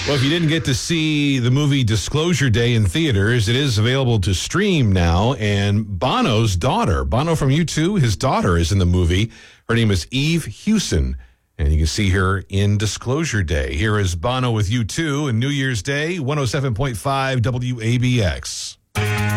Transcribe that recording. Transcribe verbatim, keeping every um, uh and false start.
Well, if you didn't get to see the movie Disclosure Day in theaters, it is available to stream now. And Bono's daughter, Bono from U two, his daughter is in the movie. Her name is Eve Hewson. And you can see her in Disclosure Day. Here is Bono with U two and New Year's Day, one oh seven point five W A B X.